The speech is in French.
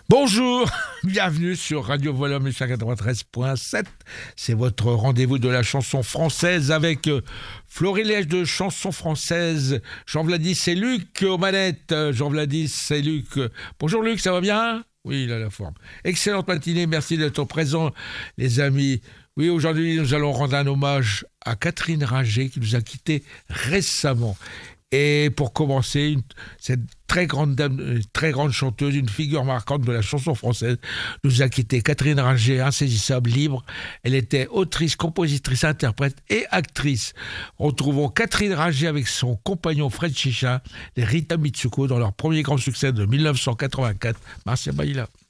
Bonjour, bienvenue sur Radio Volume 193.7. C'est votre rendez-vous de la chanson française avec Florilège de chansons françaises. Jean-Vladis et Luc aux manettes. Jean-Vladis et Luc. Bonjour Luc, ça va bien ? Oui, il a la forme. Excellente matinée, merci d'être présents les amis. Oui, aujourd'hui nous allons rendre un hommage à Catherine Ringer qui nous a quittés récemment. Et pour commencer, cette très grande dame, très grande chanteuse, une figure marquante de la chanson française, nous a quitté. Catherine Ringer, insaisissable, libre. Elle était autrice, compositrice, interprète et actrice. Retrouvons Catherine Ringer avec son compagnon Fred Chichin, les Rita Mitsuko, dans leur premier grand succès de 1984, Marcia Baila.